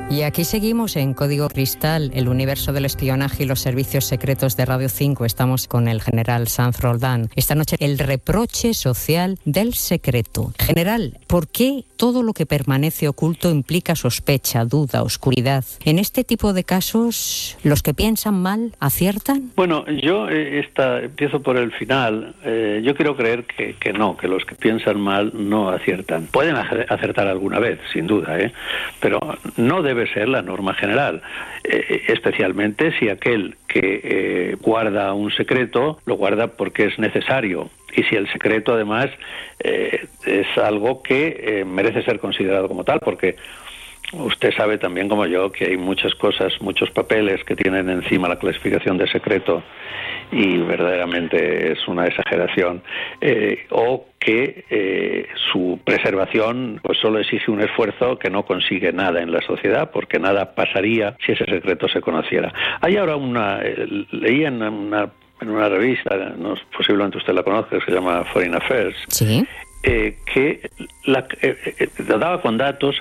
Y aquí seguimos en Código Cristal, el universo del espionaje y los servicios secretos de Radio 5. Estamos con el general Sanz Roldán. Esta noche, el reproche social del secreto. General, ¿por qué todo lo que permanece oculto implica sospecha, duda, oscuridad? En este tipo de casos, ¿los que piensan mal aciertan? Bueno, yo empiezo por el final. Yo quiero creer que no, que los que piensan mal no aciertan. Pueden acertar alguna vez, sin duda, pero no debe ser la norma general, especialmente si aquel que guarda un secreto lo guarda porque es necesario, y si el secreto además es algo que merece ser considerado como tal, porque usted sabe también como yo que hay muchas cosas, muchos papeles que tienen encima la clasificación de secreto y verdaderamente es una exageración, o que su preservación pues solo exige un esfuerzo que no consigue nada en la sociedad, porque nada pasaría si ese secreto se conociera. Hay ahora leí en una revista, posiblemente usted la conozca, que se llama Foreign Affairs. Sí. Que daba con datos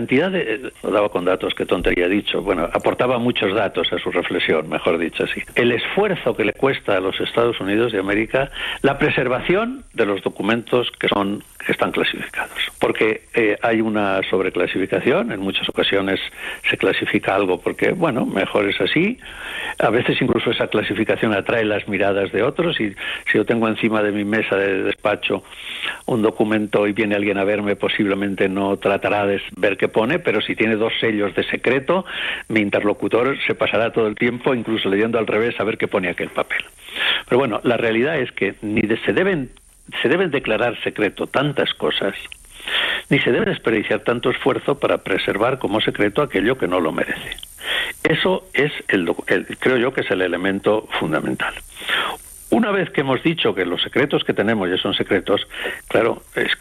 qué tontería he dicho, bueno, aportaba muchos datos a su reflexión, mejor dicho así. El esfuerzo que le cuesta a los Estados Unidos de América la preservación de los documentos que están clasificados, porque hay una sobreclasificación, en muchas ocasiones se clasifica algo porque, bueno, mejor es así, a veces incluso esa clasificación atrae las miradas de otros, y si yo tengo encima de mi mesa de despacho un documento y viene alguien a verme, posiblemente no tratará de ver qué pone, pero si tiene 2 sellos de secreto, mi interlocutor se pasará todo el tiempo, incluso leyendo al revés, a ver qué pone aquel papel. Pero bueno, la realidad es que se deben declarar secreto tantas cosas, ni se debe desperdiciar tanto esfuerzo para preservar como secreto aquello que no lo merece. Eso es creo yo que es el elemento fundamental. Una vez que hemos dicho que los secretos que tenemos ya son secretos, claro, es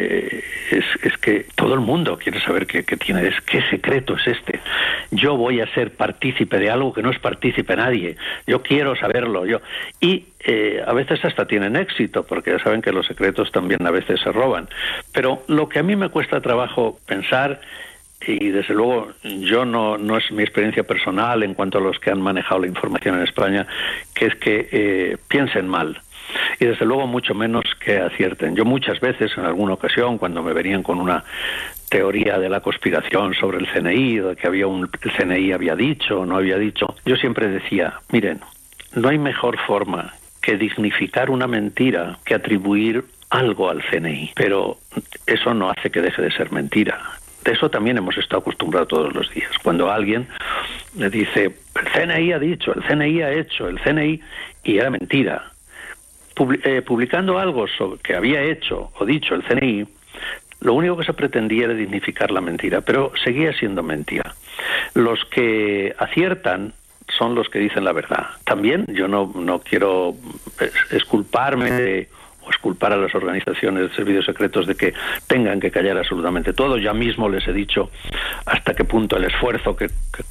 que todo el mundo quiere saber qué secreto es este. Yo voy a ser partícipe de algo que no es partícipe nadie. Yo quiero saberlo. Y a veces hasta tienen éxito, porque ya saben que los secretos también a veces se roban. Pero lo que a mí me cuesta trabajo pensar, y desde luego yo no es mi experiencia personal en cuanto a los que han manejado la información en España, que es que piensen mal, y desde luego mucho menos que acierten. Yo muchas veces, en alguna ocasión, cuando me venían con una teoría de la conspiración sobre el CNI, de que el CNI había dicho o no había dicho, yo siempre decía, miren, no hay mejor forma que dignificar una mentira que atribuir algo al CNI, pero eso no hace que deje de ser mentira. De eso también hemos estado acostumbrados todos los días. Cuando alguien le dice, el CNI ha dicho, el CNI ha hecho, el CNI, y era mentira. Publicando algo que había hecho o dicho el CNI, lo único que se pretendía era dignificar la mentira, pero seguía siendo mentira. Los que aciertan son los que dicen la verdad. También yo no quiero exculparme o exculpar a las organizaciones de servicios secretos de que tengan que callar absolutamente todo. Ya mismo les he dicho hasta qué punto el esfuerzo que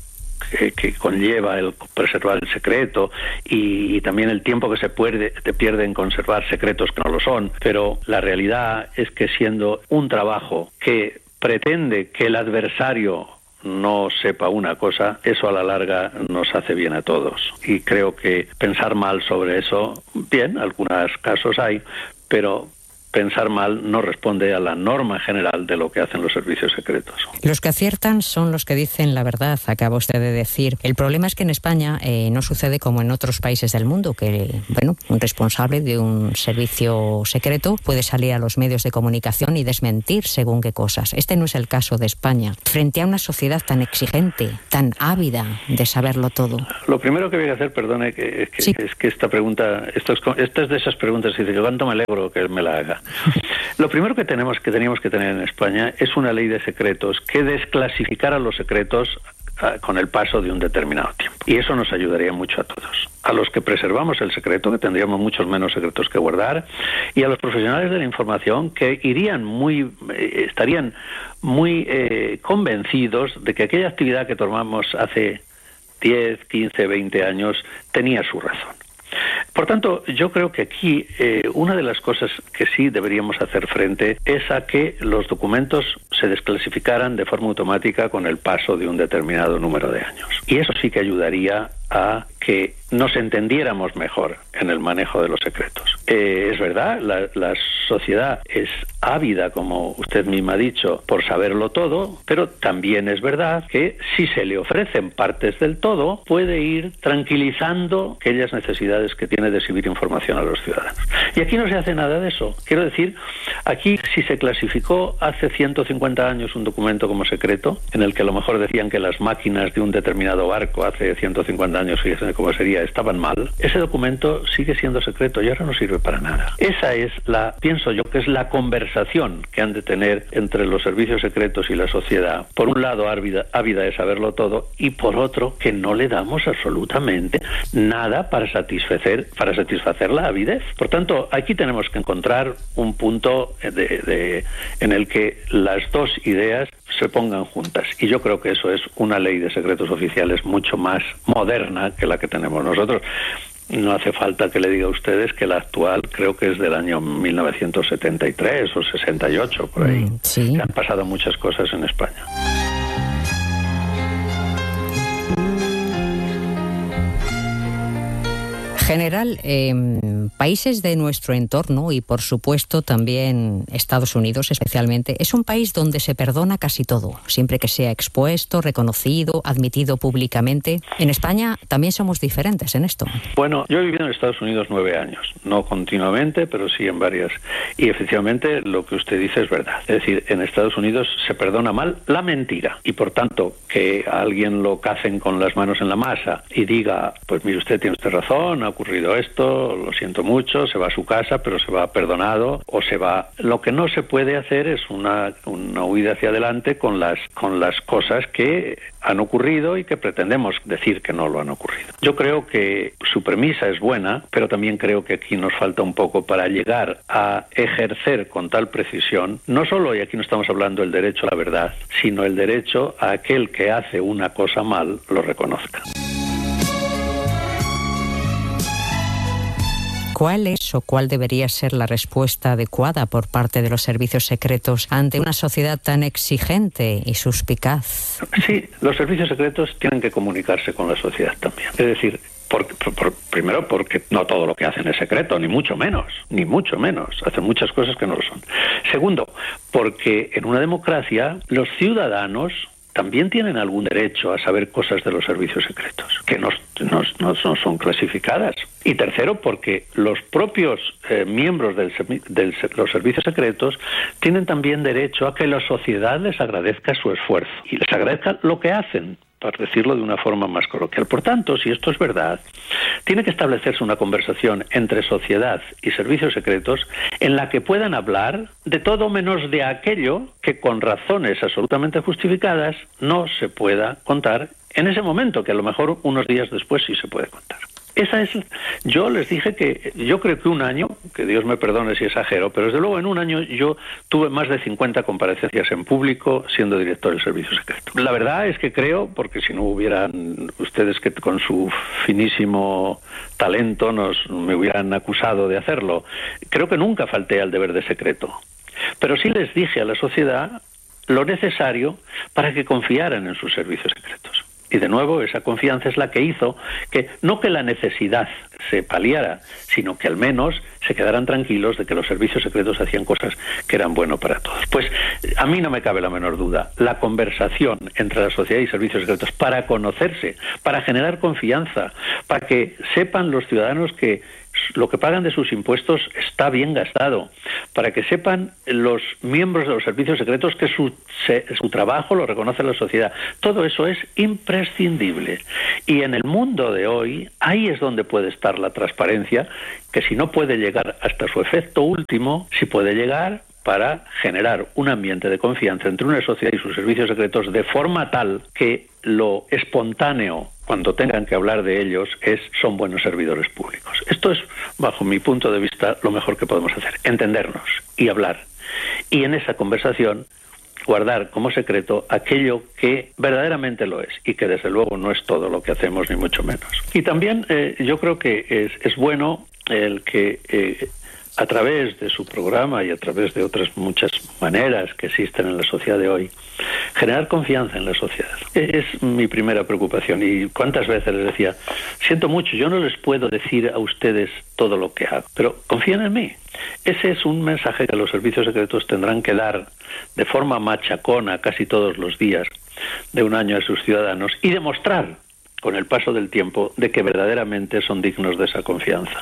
conlleva el preservar el secreto y también el tiempo que se pierde en conservar secretos que no lo son. Pero la realidad es que siendo un trabajo que pretende que el adversario no sepa una cosa, eso a la larga nos hace bien a todos. Y creo que pensar mal sobre eso, bien, algunos casos hay, pero pensar mal no responde a la norma general de lo que hacen los servicios secretos. Los que aciertan son los que dicen la verdad, acaba usted de decir. El problema es que en España no sucede como en otros países del mundo, que un responsable de un servicio secreto puede salir a los medios de comunicación y desmentir según qué cosas. Este no es el caso de España. Frente a una sociedad tan exigente, tan ávida de saberlo todo. Lo primero que voy a hacer, perdone, es que esta pregunta, esta es de esas preguntas que dice, ¿cuánto me alegro que me la haga? Lo primero que teníamos que tener en España es una ley de secretos que desclasificara los secretos con el paso de un determinado tiempo. Y eso nos ayudaría mucho a todos. A los que preservamos el secreto, que tendríamos muchos menos secretos que guardar, y a los profesionales de la información que estarían muy convencidos de que aquella actividad que tomamos hace 10, 15, 20 años tenía su razón. Por tanto, yo creo que aquí una de las cosas que sí deberíamos hacer frente es a que los documentos se desclasificaran de forma automática con el paso de un determinado número de años. Y eso sí que ayudaría a que nos entendiéramos mejor en el manejo de los secretos. Es verdad, la sociedad es ávida, como usted misma ha dicho, por saberlo todo, pero también es verdad que si se le ofrecen partes del todo, puede ir tranquilizando aquellas necesidades que tiene de exhibir información a los ciudadanos. Y aquí no se hace nada de eso. Quiero decir, aquí si se clasificó hace 150 años un documento como secreto, en el que a lo mejor decían que las máquinas de un determinado barco hace 150 años, fíjense cómo sería, estaban mal, ese documento sigue siendo secreto y ahora no sirve para nada. Esa es pienso yo que es la conversación que han de tener entre los servicios secretos y la sociedad. Por un lado, ávida de saberlo todo, y por otro, que no le damos absolutamente nada para satisfacer la avidez. Por tanto, aquí tenemos que encontrar un punto en el que las dos ideas se pongan juntas. Y yo creo que eso es una ley de secretos oficiales mucho más moderna que la que tenemos nosotros. No hace falta que le diga a ustedes que la actual creo que es del año 1973 o 68, por ahí. Sí. Que han pasado muchas cosas en España. General, países de nuestro entorno y por supuesto también Estados Unidos especialmente, es un país donde se perdona casi todo, siempre que sea expuesto, reconocido, admitido públicamente. En España también somos diferentes en esto. Bueno, yo he vivido en Estados Unidos 9 años, no continuamente, pero sí en varias. Y efectivamente lo que usted dice es verdad. Es decir, en Estados Unidos se perdona mal la mentira y por tanto que a alguien lo cacen con las manos en la masa y diga, pues mire usted, tiene usted razón, ha ocurrido esto, lo siento mucho, se va a su casa, pero se va perdonado o se va. Lo que no se puede hacer es una huida hacia adelante con las cosas que han ocurrido y que pretendemos decir que no lo han ocurrido. Yo creo que su premisa es buena, pero también creo que aquí nos falta un poco para llegar a ejercer con tal precisión, no solo, y aquí no estamos hablando del derecho a la verdad, sino el derecho a aquel que hace una cosa mal lo reconozca. ¿Cuál es o cuál debería ser la respuesta adecuada por parte de los servicios secretos ante una sociedad tan exigente y suspicaz? Sí, los servicios secretos tienen que comunicarse con la sociedad también. Es decir, primero porque no todo lo que hacen es secreto, ni mucho menos. Hacen muchas cosas que no lo son. Segundo, porque en una democracia los ciudadanos también tienen algún derecho a saber cosas de los servicios secretos, que no son clasificadas. Y tercero, porque los propios miembros de los servicios secretos tienen también derecho a que la sociedad les agradezca su esfuerzo y les agradezca lo que hacen, para decirlo de una forma más coloquial. Por tanto, si esto es verdad, tiene que establecerse una conversación entre sociedad y servicios secretos en la que puedan hablar de todo menos de aquello que con razones absolutamente justificadas no se pueda contar en ese momento, que a lo mejor unos días después sí se puede contar. Yo les dije que yo creo que un año, que Dios me perdone si exagero, pero desde luego en un año yo tuve más de 50 comparecencias en público siendo director del servicio secreto. La verdad es que creo, porque si no hubieran ustedes que con su finísimo talento me hubieran acusado de hacerlo, creo que nunca falté al deber de secreto. Pero sí les dije a la sociedad lo necesario para que confiaran en sus servicios secretos. Y de nuevo, esa confianza es la que hizo que no que la necesidad se paliara, sino que al menos se quedaran tranquilos de que los servicios secretos hacían cosas que eran buenas para todos. Pues a mí no me cabe la menor duda. La conversación entre la sociedad y servicios secretos para conocerse, para generar confianza, para que sepan los ciudadanos que lo que pagan de sus impuestos está bien gastado, para que sepan los miembros de los servicios secretos que su trabajo lo reconoce la sociedad. Todo eso es imprescindible. Y en el mundo de hoy, ahí es donde puede estar la transparencia, que si no puede llegar hasta su efecto último, sí puede llegar para generar un ambiente de confianza entre una sociedad y sus servicios secretos de forma tal que lo espontáneo, cuando tengan que hablar de ellos, son buenos servidores públicos. Esto es, bajo mi punto de vista, lo mejor que podemos hacer, entendernos y hablar. Y en esa conversación guardar como secreto aquello que verdaderamente lo es y que desde luego no es todo lo que hacemos, ni mucho menos. Y también yo creo que es bueno el que a través de su programa y a través de otras muchas maneras que existen en la sociedad de hoy, generar confianza en la sociedad. Es mi primera preocupación. Y cuántas veces les decía, siento mucho, yo no les puedo decir a ustedes todo lo que hago, pero confíen en mí. Ese es un mensaje que los servicios secretos tendrán que dar de forma machacona casi todos los días de un año a sus ciudadanos y demostrar con el paso del tiempo de que verdaderamente son dignos de esa confianza.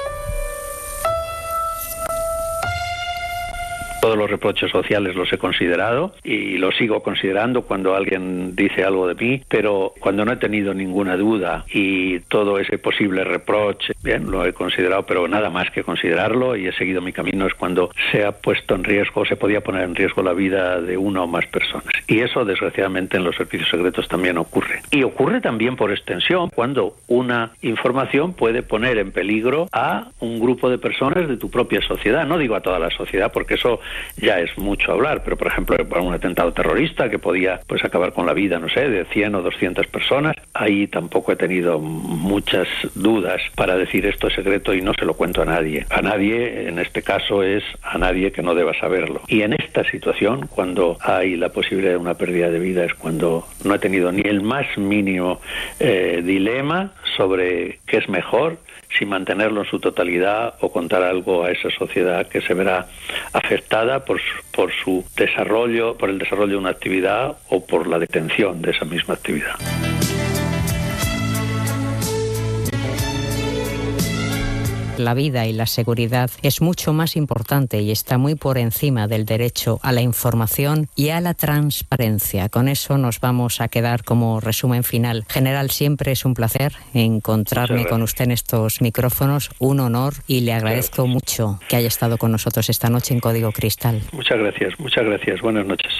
Todos los reproches sociales los he considerado y los sigo considerando cuando alguien dice algo de mí, pero cuando no he tenido ninguna duda y todo ese posible reproche, bien, lo he considerado, pero nada más que considerarlo, y he seguido mi camino es cuando se ha puesto en riesgo, se podía poner en riesgo la vida de una o más personas. Y eso, desgraciadamente, en los servicios secretos también ocurre. Y ocurre también por extensión cuando una información puede poner en peligro a un grupo de personas de tu propia sociedad. No digo a toda la sociedad, porque eso ya es mucho hablar, pero por ejemplo para un atentado terrorista que podía pues acabar con la vida, no sé, de 100 o 200 personas, ahí tampoco he tenido muchas dudas para decir esto es secreto y no se lo cuento a nadie. A nadie, en este caso, es a nadie que no deba saberlo. Y en esta situación, cuando hay la posibilidad de una pérdida de vida, es cuando no he tenido ni el más mínimo dilema sobre qué es mejor, si mantenerlo en su totalidad o contar algo a esa sociedad que se verá afectada por su desarrollo, por el desarrollo de una actividad o por la detención de esa misma actividad. La vida y la seguridad es mucho más importante y está muy por encima del derecho a la información y a la transparencia. Con eso nos vamos a quedar como resumen final. General, siempre es un placer encontrarme con usted en estos micrófonos, un honor, y le agradezco mucho que haya estado con nosotros esta noche en Código Cristal. Muchas gracias. Buenas noches.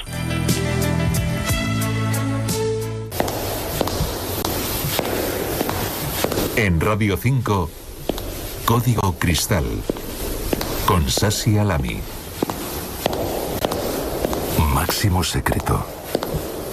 En Radio 5, Código Cristal, con Sasi Alami. Máximo secreto.